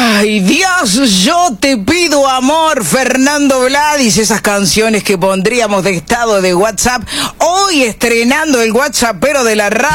Ay, Dios, yo te pido amor, Fernando Vladis, esas canciones que pondríamos de estado de WhatsApp, hoy estrenando el WhatsAppero de la radio.